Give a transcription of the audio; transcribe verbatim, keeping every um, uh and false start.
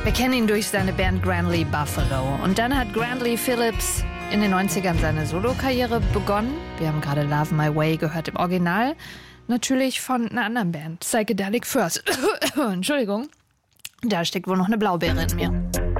Wir kennen ihn durch seine Band Grandly Buffalo. Und dann hat Grandly Phillips in den neunzigern seine Solokarriere begonnen. Wir haben gerade Love My Way gehört im Original. Natürlich von einer anderen Band, Psychedelic Furs. Entschuldigung, da steckt wohl noch eine Blaubeere in mir.